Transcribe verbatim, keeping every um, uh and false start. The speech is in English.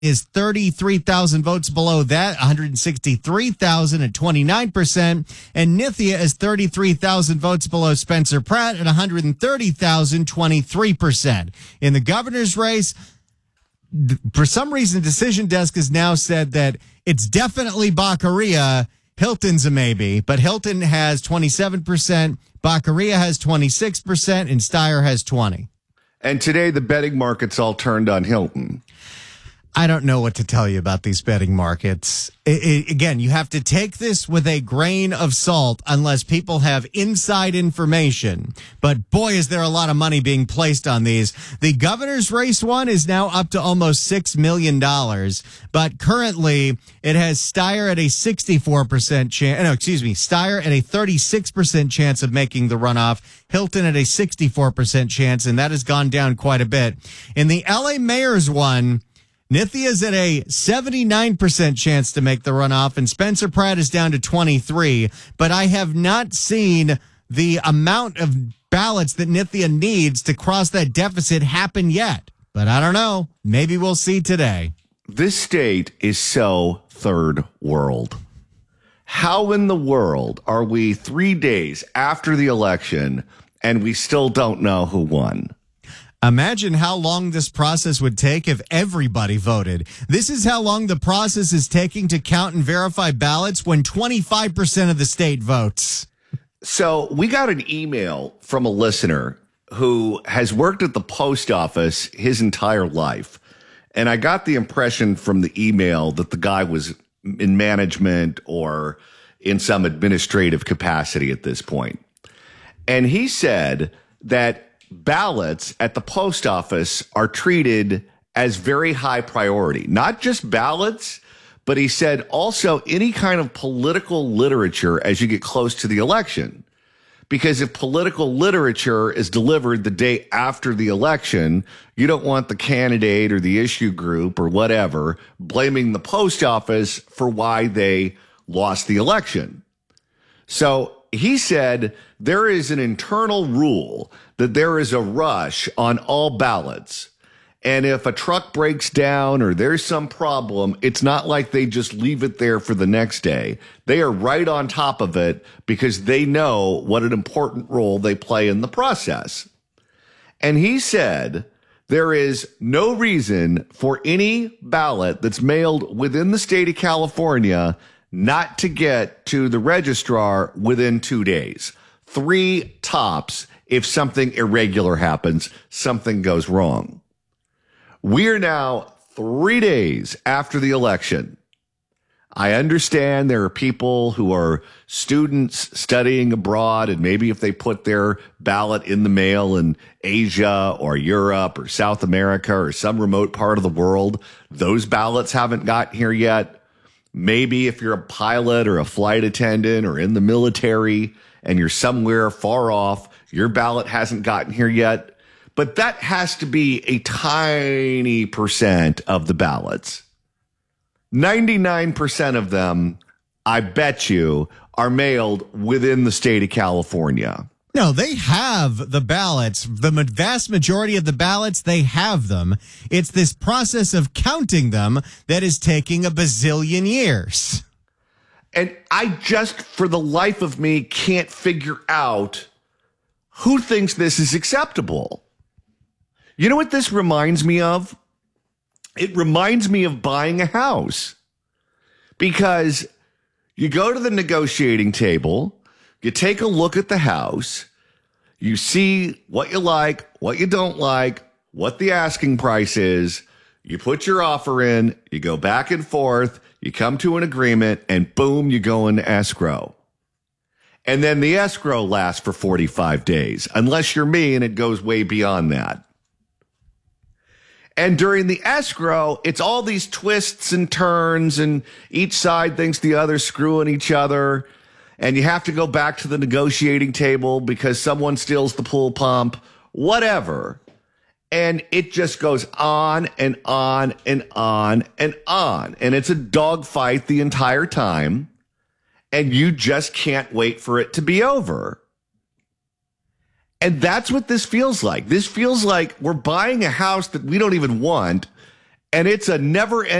is thirty-three thousand votes below that, one hundred sixty-three thousand at twenty-nine percent. And Nithya is thirty-three thousand votes below Spencer Pratt at one hundred thirty thousand, twenty-three percent. In the governor's race, for some reason, Decision Desk has now said that it's definitely Baccaria. Hilton's a maybe, but Hilton has twenty-seven percent, Baccaria has twenty-six percent, and Steyer has twenty. And today the betting market's all turned on Hilton. I don't know what to tell you about these betting markets. It, it, again, you have to take this with a grain of salt unless people have inside information. But boy, is there a lot of money being placed on these. The governor's race one is now up to almost six million dollars. But currently, it has Steyer at a sixty-four percent chance. No, excuse me, Steyer at a thirty-six percent chance of making the runoff. Hilton at a sixty-four percent chance, and that has gone down quite a bit. In the L A mayor's one, Nithya's at a seventy-nine percent chance to make the runoff, and Spencer Pratt is down to twenty-three. But I have not seen the amount of ballots that Nithya needs to cross that deficit happen yet. But I don't know. Maybe we'll see today. This state is so third world. How in the world are we three days after the election and we still don't know who won? Imagine how long this process would take if everybody voted. This is how long the process is taking to count and verify ballots when twenty-five percent of the state votes. So we got an email from a listener who has worked at the post office his entire life. And I got the impression from the email that the guy was in management or in some administrative capacity at this point. And he said that ballots at the post office are treated as very high priority. Not just ballots, but he said also any kind of political literature as you get close to the election. Because if political literature is delivered the day after the election, you don't want the candidate or the issue group or whatever blaming the post office for why they lost the election. So he said there is an internal rule that there is a rush on all ballots. And if a truck breaks down or there's some problem, it's not like they just leave it there for the next day. They are right on top of it because they know what an important role they play in the process. And he said there is no reason for any ballot that's mailed within the state of California not to get to the registrar within two days. Three tops if something irregular happens, something goes wrong. We're now three days after the election. I understand there are people who are students studying abroad, and maybe if they put their ballot in the mail in Asia or Europe or South America or some remote part of the world, those ballots haven't gotten here yet. Maybe if you're a pilot or a flight attendant or in the military and you're somewhere far off, your ballot hasn't gotten here yet. But that has to be a tiny percent of the ballots. ninety-nine percent of them, I bet you, are mailed within the state of California. No, they have the ballots. The vast majority of the ballots, they have them. It's this process of counting them that is taking a bazillion years. And I just, for the life of me, can't figure out who thinks this is acceptable. You know what this reminds me of? It reminds me of buying a house. Because you go to the negotiating table, you take a look at the house, you see what you like, what you don't like, what the asking price is, you put your offer in, you go back and forth, you come to an agreement, and boom, you go into escrow. And then the escrow lasts for forty-five days, unless you're me and it goes way beyond that. And during the escrow, it's all these twists and turns, and each side thinks the other's screwing each other. And you have to go back to the negotiating table because someone steals the pool pump, whatever. And it just goes on and on and on and on. And it's a dogfight the entire time. And you just can't wait for it to be over. And that's what this feels like. This feels like we're buying a house that we don't even want. and it's a never